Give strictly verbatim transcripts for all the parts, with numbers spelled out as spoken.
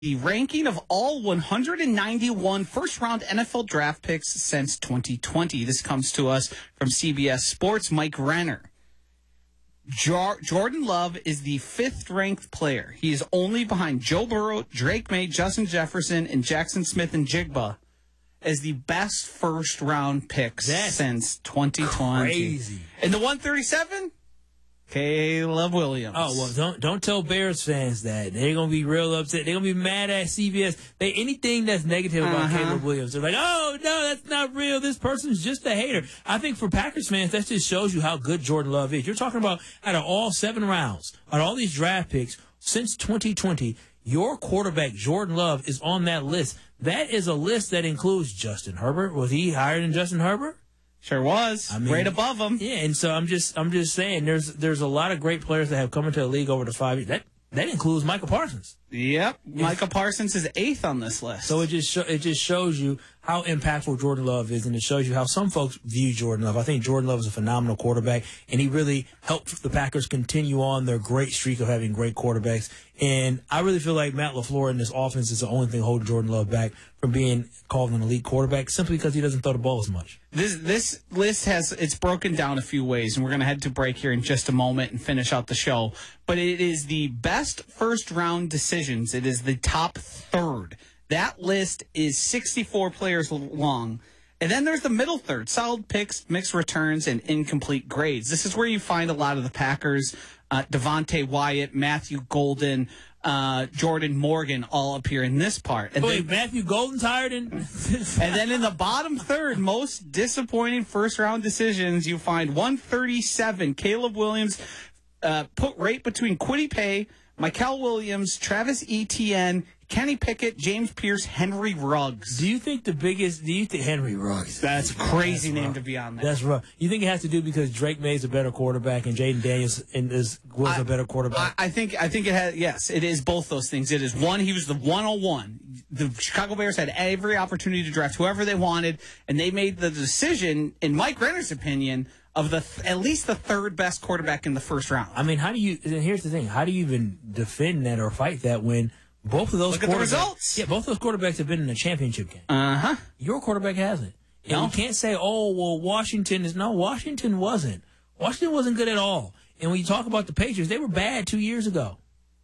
the ranking of all one hundred ninety-one first-round N F L draft picks since twenty twenty. This comes to us from C B S Sports' Mike Renner. Jo- Jordan Love is the fifth-ranked player. He is only behind Joe Burrow, Drake May, Justin Jefferson, and Jackson Smith and Jigba as the best first-round picks That's since twenty twenty. Crazy. And the one thirty-seven? Caleb Williams. Oh, well, don't don't tell Bears fans that. They're going to be real upset. They're going to be mad at C B S. They Anything that's negative about uh-huh. Caleb Williams, they're like, oh, no, that's not real. This person's just a hater. I think for Packers fans, that just shows you how good Jordan Love is. You're talking about out of all seven rounds, out of all these draft picks since twenty twenty, your quarterback, Jordan Love, is on that list. That is a list that includes Justin Herbert. Was he higher than Justin Herbert? Sure was. I mean, right above him. Yeah, and so I'm just I'm just saying there's there's a lot of great players that have come into the league over the five years. That that includes Micah Parsons. Yep. Micah Parsons is eighth on this list. So it just sh- it just shows you how impactful Jordan Love is, and it shows you how some folks view Jordan Love. I think Jordan Love is a phenomenal quarterback, and he really helped the Packers continue on their great streak of having great quarterbacks. And I really feel like Matt LaFleur in this offense is the only thing holding Jordan Love back from being called an elite quarterback, simply because he doesn't throw the ball as much. This this list has it's broken down a few ways, and we're going to head to break here in just a moment and finish out the show. But it is the best first round decisions. It is the top third. That list is sixty-four players long. And then there's the middle third, solid picks, mixed returns, and incomplete grades. This is where you find a lot of the Packers, uh, Devontae Wyatt, Matthew Golden, uh, Jordan Morgan all appear in this part. And Wait, then, Matthew Golden's hired in? and then in the bottom third, most disappointing first-round decisions, you find one thirty-seven, Caleb Williams, uh, put right between Kwity Paye, Michael Williams, Travis Etienne, Kenny Pickett, James Pierce, Henry Ruggs. Do you think the biggest? Do you think Henry Ruggs? That's a crazy That's name rough. to be on there. That's rough. You think it has to do because Drake May's a better quarterback and Jaden Daniels is was I, a better quarterback? I, I think. I think it has. Yes, it is both those things. It is one. He was the one oh one. The Chicago Bears had every opportunity to draft whoever they wanted, and they made the decision, in Mike Renner's opinion, of the th- at least the third best quarterback in the first round. I mean, how do you? Here's the thing: how do you even defend that or fight that when both of those Look at the results? Yeah, both those quarterbacks have been in a championship game. Uh huh. Your quarterback hasn't. And No. you can't say, "Oh, well, Washington is." No, Washington wasn't. Washington wasn't good at all. And when you talk about the Patriots, they were bad two years ago.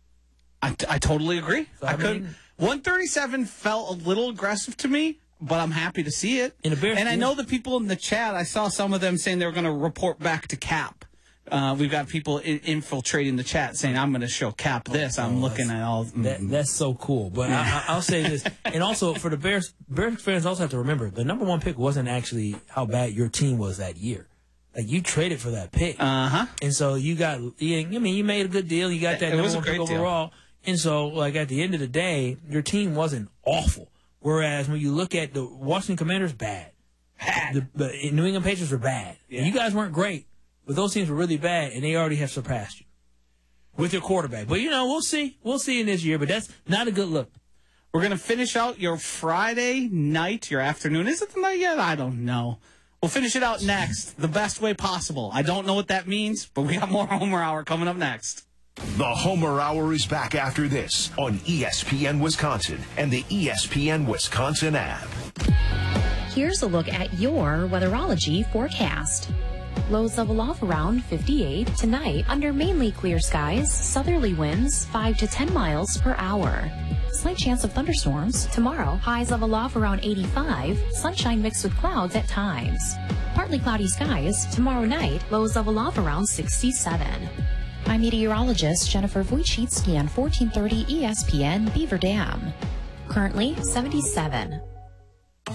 I, I totally agree. So, I, I could. mean- one thirty-seven felt a little aggressive to me, but I'm happy to see it. In a Bears- and I know the people in the chat, I saw some of them saying they were going to report back to Cap. Uh, we've got people in, infiltrating the chat saying, I'm going to show Cap this. I'm Oh, looking at all. That, that's so cool. But I, I, I'll say this. And also, for the Bears, Bears fans also have to remember, the number one pick wasn't actually how bad your team was that year. Like, you traded for that pick. Uh-huh. And so you got, I mean, you made a good deal. You got that It number was a one pick great deal. overall. And so, like, at the end of the day, your team wasn't awful. Whereas when you look at the Washington Commanders, bad. Bad. The, the New England Patriots were bad. Yeah. And you guys weren't great. But those teams were really bad, and they already have surpassed you with your quarterback. But, you know, we'll see. We'll see in this year, but that's not a good look. We're going to finish out your Friday night, your afternoon. Is it the night yet? I don't know. We'll finish it out next, the best way possible. I don't know what that means, but we got more Homer Hour coming up next. The Homer Hour is back after this on E S P N Wisconsin and the E S P N Wisconsin app. Here's a look at your weatherology forecast. Lows level off around fifty-eight. Tonight, under mainly clear skies, southerly winds five to ten miles per hour. Slight chance of thunderstorms. Tomorrow, highs level off around eighty-five. Sunshine mixed with clouds at times. Partly cloudy skies. Tomorrow night, lows level off around sixty-seven. I'm meteorologist Jennifer Wojcicki on fourteen thirty E S P N Beaver Dam. Currently seventy-seven.